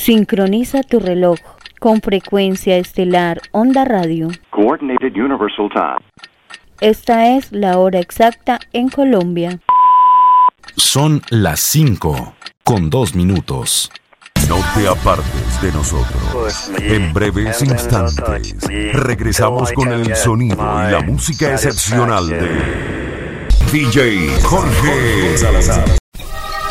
Sincroniza tu reloj con frecuencia estelar Onda Radio. Coordinated Universal Time. Esta es la hora exacta en Colombia. Son las 5:02. No te apartes de nosotros. En breves instantes regresamos con el sonido y la música excepcional de DJ Jorge Salazar.